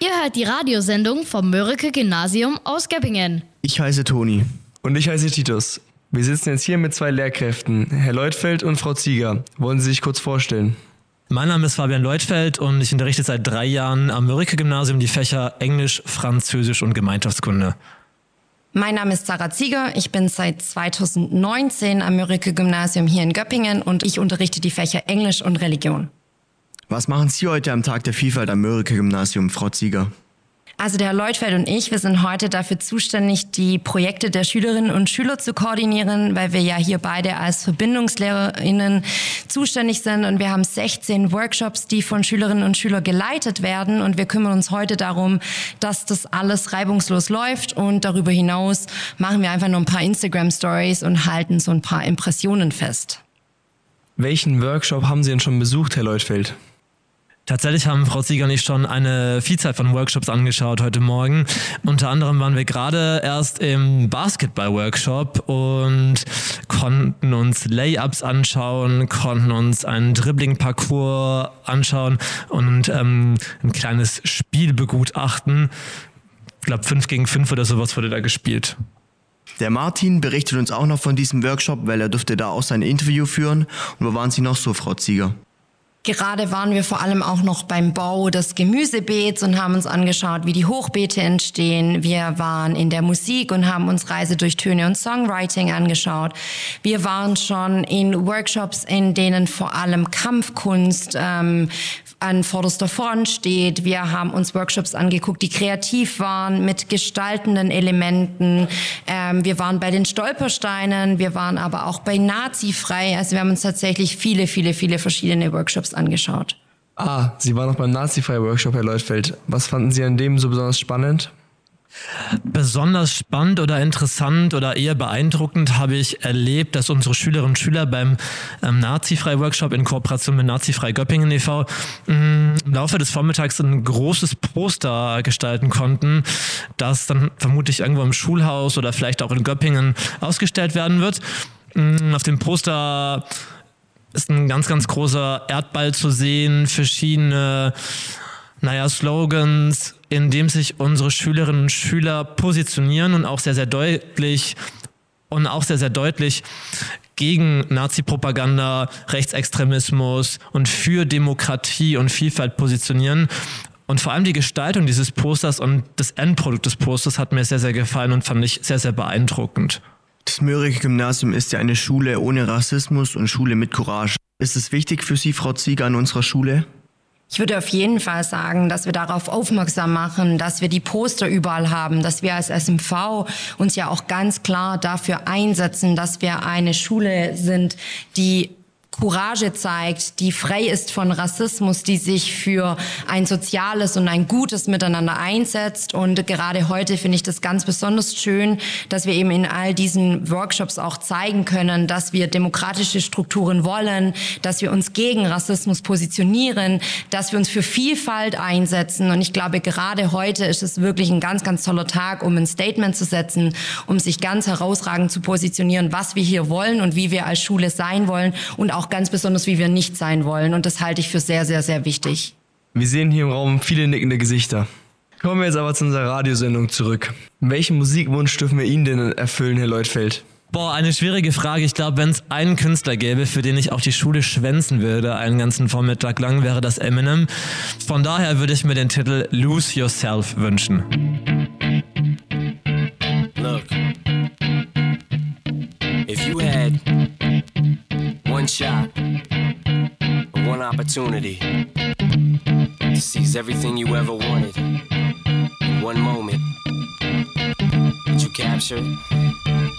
Ihr hört die Radiosendung vom Mörike-Gymnasium aus Göppingen. Ich heiße Toni. Und ich heiße Titus. Wir sitzen jetzt hier mit zwei Lehrkräften, Herr Leutfeld und Frau Zieger. Wollen Sie sich kurz vorstellen? Mein Name ist Fabian Leutfeld und ich unterrichte seit 3 Jahren am Mörike-Gymnasium die Fächer Englisch, Französisch und Gemeinschaftskunde. Mein Name ist Sarah Zieger, ich bin seit 2019 am Mörike-Gymnasium hier in Göppingen und ich unterrichte die Fächer Englisch und Religion. Was machen Sie heute am Tag der Vielfalt am Mörike-Gymnasium, Frau Zieger? Also der Herr Leutfeld und ich, wir sind heute dafür zuständig, die Projekte der Schülerinnen und Schüler zu koordinieren, weil wir ja hier beide als VerbindungslehrerInnen zuständig sind und wir haben 16 Workshops, die von Schülerinnen und Schülern geleitet werden und wir kümmern uns heute darum, dass das alles reibungslos läuft und darüber hinaus machen wir einfach noch ein paar Instagram-Stories und halten so ein paar Impressionen fest. Welchen Workshop haben Sie denn schon besucht, Herr Leutfeld? Tatsächlich haben Frau Zieger und ich schon eine Vielzahl von Workshops angeschaut heute Morgen. Unter anderem waren wir gerade erst im Basketball-Workshop und konnten uns Layups anschauen, konnten uns einen Dribbling-Parcours anschauen und ein kleines Spiel begutachten. Ich glaube 5 gegen 5 oder sowas wurde da gespielt. Der Martin berichtet uns auch noch von diesem Workshop, weil er durfte da auch sein Interview führen. Und wo waren Sie noch so, Frau Zieger? Gerade waren wir vor allem auch noch beim Bau des Gemüsebeets und haben uns angeschaut, wie die Hochbeete entstehen. Wir waren in der Musik und haben uns Reise durch Töne und Songwriting angeschaut. Wir waren schon in Workshops, in denen vor allem Kampfkunst an vorderster Front steht. Wir haben uns Workshops angeguckt, die kreativ waren, mit gestaltenden Elementen. Wir waren bei den Stolpersteinen, wir waren aber auch bei Nazifrei. Also wir haben uns tatsächlich viele verschiedene Workshops angeschaut. Sie waren noch beim Nazifrei-Workshop, Herr Leutfeld. Was fanden Sie an dem so besonders spannend? Besonders spannend oder interessant oder eher beeindruckend habe ich erlebt, dass unsere Schülerinnen und Schüler beim Nazifrei-Workshop in Kooperation mit Nazifrei Göppingen e.V. Im Laufe des Vormittags ein großes Poster gestalten konnten, das dann vermutlich irgendwo im Schulhaus oder vielleicht auch in Göppingen ausgestellt werden wird. Auf dem Poster ist ein ganz, ganz großer Erdball zu sehen, verschiedene Slogans, in dem sich unsere Schülerinnen und Schüler positionieren und auch sehr, sehr deutlich gegen Nazi-Propaganda, Rechtsextremismus und für Demokratie und Vielfalt positionieren. Und vor allem die Gestaltung dieses Posters und das Endprodukt des Posters hat mir sehr, sehr gefallen und fand ich sehr, sehr beeindruckend. Das Mörike-Gymnasium ist ja eine Schule ohne Rassismus und Schule mit Courage. Ist es wichtig für Sie, Frau Zieger, an unserer Schule? Ich würde auf jeden Fall sagen, dass wir darauf aufmerksam machen, dass wir die Poster überall haben, dass wir als SMV uns ja auch ganz klar dafür einsetzen, dass wir eine Schule sind, die Courage zeigt, die frei ist von Rassismus, die sich für ein soziales und ein gutes Miteinander einsetzt. Und gerade heute finde ich das ganz besonders schön, dass wir eben in all diesen Workshops auch zeigen können, dass wir demokratische Strukturen wollen, dass wir uns gegen Rassismus positionieren, dass wir uns für Vielfalt einsetzen. Und ich glaube, gerade heute ist es wirklich ein ganz, ganz toller Tag, um ein Statement zu setzen, um sich ganz herausragend zu positionieren, was wir hier wollen und wie wir als Schule sein wollen und auch ganz besonders, wie wir nicht sein wollen. Und das halte ich für sehr, sehr, sehr wichtig. Wir sehen hier im Raum viele nickende Gesichter. Kommen wir jetzt aber zu unserer Radiosendung zurück. Welchen Musikwunsch dürfen wir Ihnen denn erfüllen, Herr Leutfeld? Eine schwierige Frage. Ich glaube, wenn es einen Künstler gäbe, für den ich auch die Schule schwänzen würde, einen ganzen Vormittag lang, wäre das Eminem. Von daher würde ich mir den Titel Lose Yourself wünschen. Look, if you had one shot, one opportunity to seize everything you ever wanted in one moment, would you capture it?